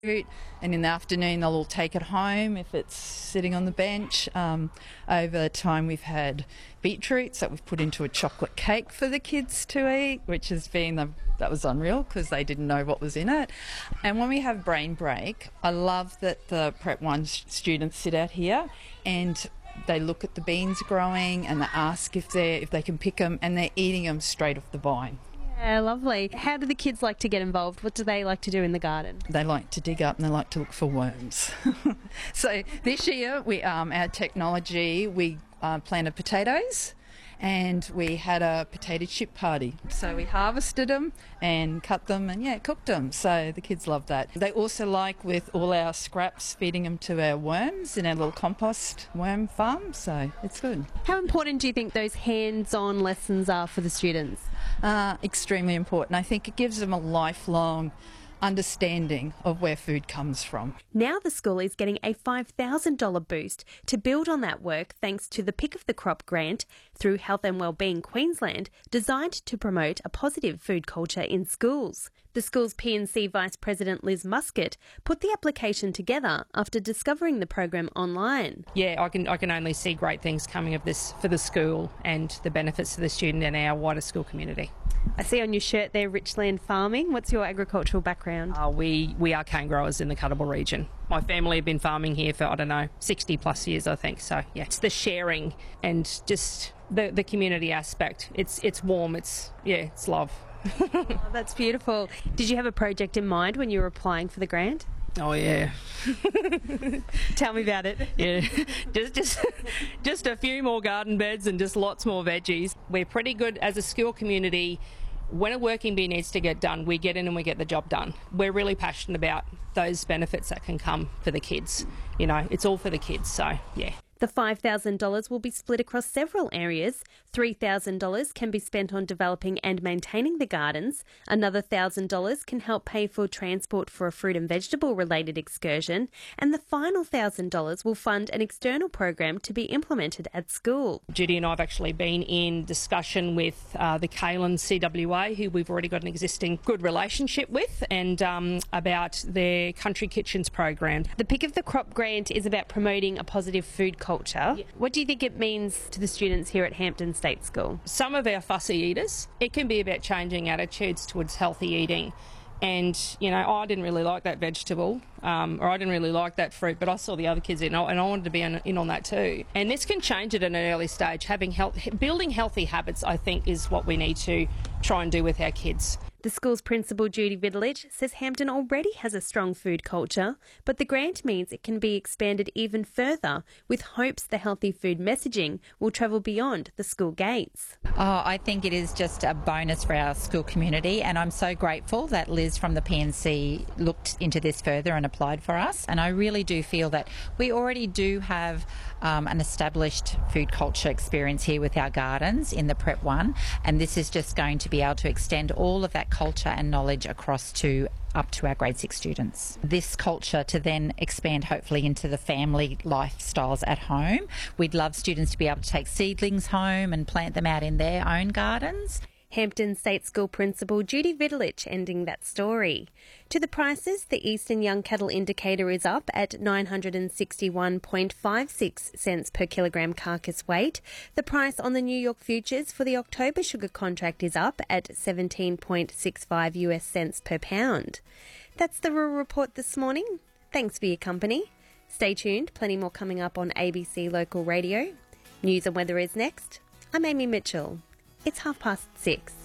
fruit, and in the afternoon they'll all take it home if it's sitting on the bench. Over time we've had beetroots that we've put into a chocolate cake for the kids to eat, which has been that was unreal because they didn't know what was in it. And when we have brain break, I love that the Prep 1 students sit out here and they look at the beans growing and they ask if they can pick them, and they're eating them straight off the vine. Yeah, lovely. How do the kids like to get involved? What do they like to do in the garden? They like to dig up and they like to look for worms. So this year, our technology, we planted potatoes and we had a potato chip party. So we harvested them and cut them and cooked them. So the kids love that. They also like, with all our scraps, feeding them to our worms in our little compost worm farm. So it's good. How important do you think those hands-on lessons are for the students? Extremely important. I think it gives them a lifelong understanding of where food comes from. Now the school is getting a $5,000 boost to build on that work thanks to the Pick of the Crop grant through Health and Wellbeing Queensland, designed to promote a positive food culture in schools. The school's P&C Vice President Liz Muscat put the application together after discovering the program online. Yeah, I can only see great things coming of this for the school and the benefits to the student and our wider school community. I see on your shirt there, Richland Farming. What's your agricultural background? We are cane growers in the Cuddable region. My family have been farming here for, 60 plus years, I think. So, yeah, it's the sharing and just the community aspect. It's warm, it's love. Oh, that's beautiful. Did you have a project in mind when you were applying for the grant? Oh, yeah. Tell me about it. Yeah, just a few more garden beds and just lots more veggies. We're pretty good as a school community. When a working bee needs to get done, we get in and we get the job done. We're really passionate about those benefits that can come for the kids. It's all for the kids, so yeah. The $5,000 will be split across several areas. $3,000 can be spent on developing and maintaining the gardens. Another $1,000 can help pay for transport for a fruit and vegetable related excursion. And the final $1,000 will fund an external program to be implemented at school. Judy and I have actually been in discussion with the Kalen CWA, who we've already got an existing good relationship with, and about their Country Kitchens program. The Pick of the Crop grant is about promoting a positive food culture. Yeah. What do you think it means to the students here at Hampton State School? Some of our fussy eaters, it can be about changing attitudes towards healthy eating. And, I didn't really like that vegetable, or I didn't really like that fruit, but I saw the other kids in, and I wanted to be in on that too. And this can change at an early stage. Building healthy habits, I think, is what we need to try and do with our kids. The school's principal, Judy Vidlich, says Hampton already has a strong food culture, but the grant means it can be expanded even further, with hopes the healthy food messaging will travel beyond the school gates. I think it is just a bonus for our school community, and I'm so grateful that Liz from the P&C looked into this further and applied for us. And I really do feel that we already do have an established food culture experience here with our gardens in the Prep 1, and this is just going to be able to extend all of that culture and knowledge across to up to our grade 6 students. This culture to then expand hopefully into the family lifestyles at home. We'd love students to be able to take seedlings home and plant them out in their own gardens. Hampton State School Principal Judy Vidlich ending that story. To the prices, the Eastern Young Cattle Indicator is up at 961.56 cents per kilogram carcass weight. The price on the New York futures for the October sugar contract is up at 17.65 US cents per pound. That's the Rural Report this morning. Thanks for your company. Stay tuned, plenty more coming up on ABC Local Radio. News and weather is next. I'm Amy Mitchell. It's 6:30.